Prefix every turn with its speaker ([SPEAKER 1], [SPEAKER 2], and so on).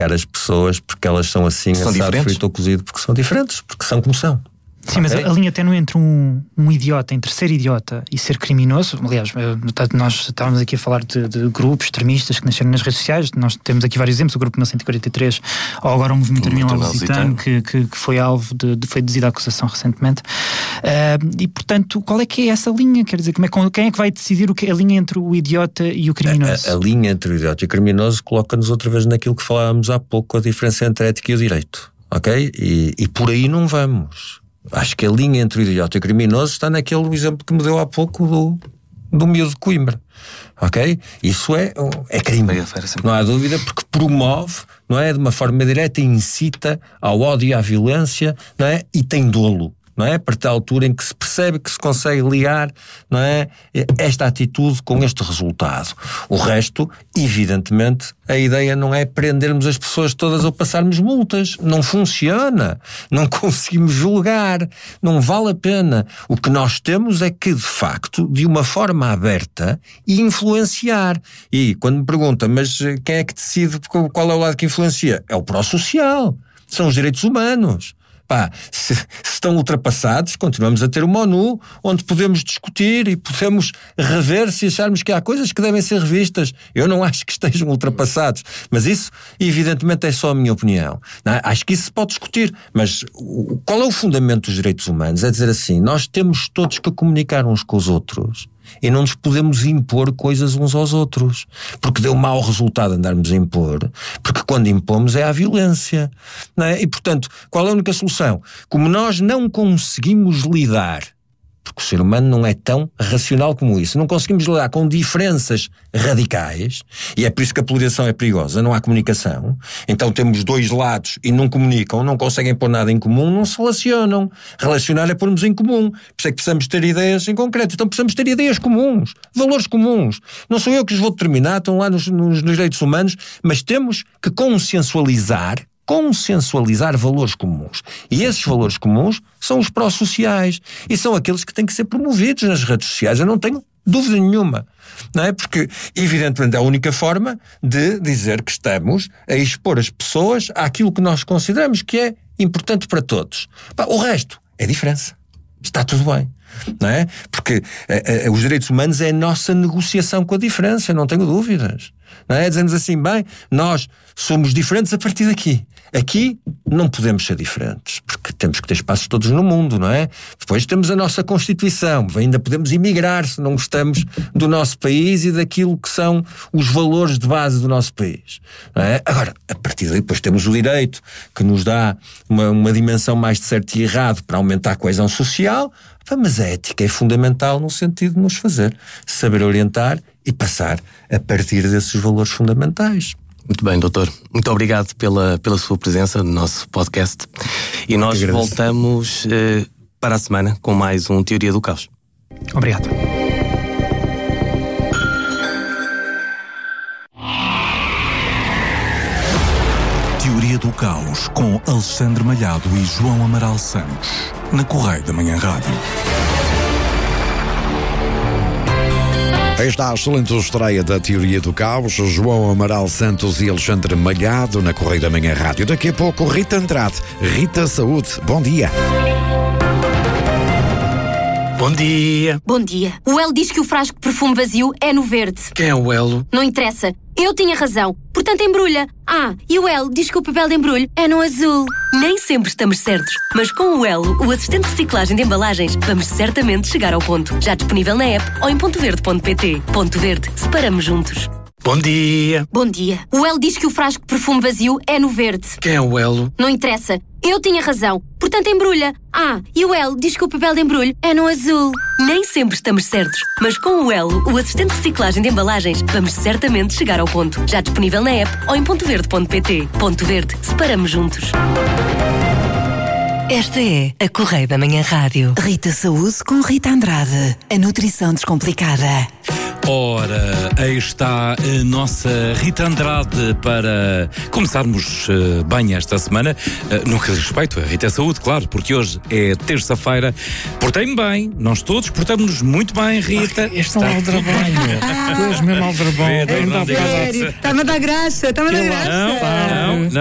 [SPEAKER 1] as pessoas porque elas são assim, assado, frito ou cozido, porque são diferentes, porque são como são.
[SPEAKER 2] Sim, mas a linha tênue entre um idiota, entre ser idiota e ser criminoso, aliás, nós estávamos aqui a falar de grupos extremistas que nasceram nas redes sociais, nós temos aqui vários exemplos, o grupo 1943, ou agora o movimento Arminiano Lusitano, que foi alvo foi deduzido à acusação recentemente. E portanto, qual é que é essa linha? Quer dizer, quem é que vai decidir a linha entre o idiota e o criminoso?
[SPEAKER 1] A linha entre o idiota e o criminoso coloca-nos outra vez naquilo que falávamos há pouco, a diferença entre a ética e o direito, ok? E por aí não vamos. Acho que a linha entre o idiota e o criminoso está naquele exemplo que me deu há pouco do miúdo de Coimbra, ok? Isso é crime, não há dúvida, porque promove, não é, de uma forma direta, incita ao ódio e à violência, não é? E tem dolo, não é? A partir da altura em que se percebe que se consegue ligar, não é, esta atitude com este resultado. O resto, evidentemente, a ideia não é prendermos as pessoas todas ou passarmos multas. Não funciona. Não conseguimos julgar. Não vale a pena. O que nós temos é que, de facto, de uma forma aberta, influenciar. E quando me perguntam, mas quem é que decide qual é o lado que influencia? É o pró-social. São os direitos humanos. Se estão ultrapassados, continuamos a ter uma ONU onde podemos discutir e podemos rever se acharmos que há coisas que devem ser revistas. Eu não acho que estejam ultrapassados, mas isso evidentemente é só a minha opinião. Não, acho que isso se pode discutir, mas qual é o fundamento dos direitos humanos? É dizer assim, nós temos todos que comunicar uns com os outros e não nos podemos impor coisas uns aos outros, porque deu mau resultado andarmos a impor, porque quando impomos é a violência, não é? E portanto, qual é a única solução? Como nós não conseguimos lidar, porque o ser humano não é tão racional como isso, não conseguimos lidar com diferenças radicais, e é por isso que a polarização é perigosa, não há comunicação, então temos dois lados e não comunicam, não conseguem pôr nada em comum, não se relacionam. Relacionar é pormos em comum, por isso é que precisamos ter ideias em concreto, então precisamos ter ideias comuns, valores comuns. Não sou eu que os vou determinar, estão lá nos direitos humanos, mas temos que consensualizar valores comuns. E esses valores comuns são os pró-sociais. E são aqueles que têm que ser promovidos nas redes sociais. Eu não tenho dúvida nenhuma. Não é? Porque, evidentemente, é a única forma de dizer que estamos a expor as pessoas àquilo que nós consideramos que é importante para todos. O resto é diferença. Está tudo bem. Não é? Porque os direitos humanos é a nossa negociação com a diferença, não tenho dúvidas. Não é? Dizemos assim, bem, nós somos diferentes a partir daqui. Aqui não podemos ser diferentes, porque temos que ter espaços todos no mundo, não é? Depois temos a nossa Constituição, ainda podemos emigrar se não gostamos do nosso país e daquilo que são os valores de base do nosso país, não é? Agora, a partir daí depois temos o direito, que nos dá uma dimensão mais de certo e errado para aumentar a coesão social, mas a ética é fundamental no sentido de nos fazer saber orientar e passar a partir desses valores fundamentais.
[SPEAKER 3] Muito bem, doutor. Muito obrigado pela sua presença no nosso podcast. E nós voltamos para a semana com mais um Teoria do Caos.
[SPEAKER 2] Obrigado.
[SPEAKER 4] Teoria do Caos com Alexandre Malhado e João Amaral Santos, na Correio da Manhã Rádio.
[SPEAKER 5] Está a excelente estreia da Teoria do Caos, João Amaral Santos e Alexandre Malhado na Correio da Manhã Rádio. Daqui a pouco, Rita Andrade. Rita Saúde, bom dia.
[SPEAKER 3] Bom dia.
[SPEAKER 6] Bom dia. O Elo diz que o frasco de perfume vazio é no verde.
[SPEAKER 3] Quem é o Elo?
[SPEAKER 6] Não interessa. Eu tinha razão. Portanto, embrulha. E o Elo diz que o papel de embrulho é no azul.
[SPEAKER 7] Nem sempre estamos certos, mas com o Elo, o assistente de reciclagem de embalagens, vamos certamente chegar ao ponto. Já disponível na app ou em pontoverde.pt. Ponto Verde. Separamos juntos.
[SPEAKER 3] Bom dia.
[SPEAKER 6] Bom dia. O Elo diz que o frasco de perfume vazio é no verde.
[SPEAKER 3] Quem é o Elo?
[SPEAKER 6] Não interessa. Eu tinha razão. Portanto, embrulha. E o Elo diz que o papel de embrulho é no azul.
[SPEAKER 7] Nem sempre estamos certos, mas com o Elo, o assistente de reciclagem de embalagens, vamos certamente chegar ao ponto. Já disponível na app ou em pontoverde.pt. Ponto Verde. Separamos juntos.
[SPEAKER 8] Esta é a Correio da Manhã Rádio.
[SPEAKER 9] Rita Saúde com Rita Andrade. A nutrição descomplicada.
[SPEAKER 4] Ora, aí está a nossa Rita Andrade para começarmos bem esta semana. No que diz respeito a Rita Saúde, claro, porque hoje é terça-feira. Portei-me bem, nós todos portamos-nos muito bem, Rita.
[SPEAKER 5] Este é um aldrabão. Tu és mesmo aldrabão.
[SPEAKER 8] Está-me a dar graça, está-me a dar graça.
[SPEAKER 4] Não.